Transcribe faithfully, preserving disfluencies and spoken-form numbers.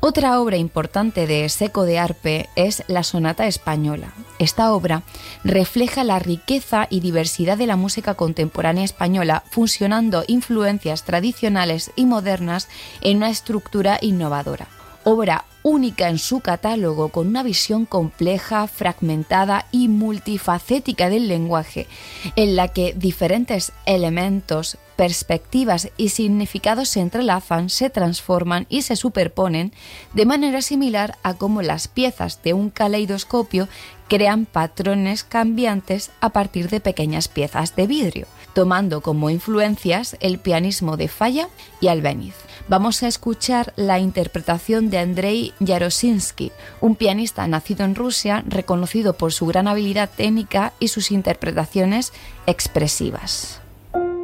Otra obra importante de Seco de Arpe es la Sonata Española. Esta obra refleja la riqueza y diversidad de la música contemporánea española, fusionando influencias tradicionales y modernas en una estructura innovadora. Obra única en su catálogo, con una visión compleja, fragmentada y multifacética del lenguaje, en la que diferentes elementos, perspectivas y significados se entrelazan, se transforman y se superponen de manera similar a cómo las piezas de un caleidoscopio crean patrones cambiantes a partir de pequeñas piezas de vidrio, tomando como influencias el pianismo de Falla y Albéniz. Vamos a escuchar la interpretación de Andrei Yaroshinsky, un pianista nacido en Rusia, reconocido por su gran habilidad técnica y sus interpretaciones expresivas.